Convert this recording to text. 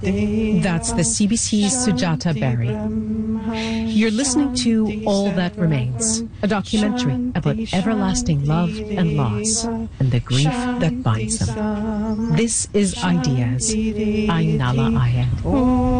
That's the CBC's Sujata Berry. You're listening to All That Remains, a documentary about everlasting love and loss and the grief that binds them. This is Ideas. I'm Nala Ayed.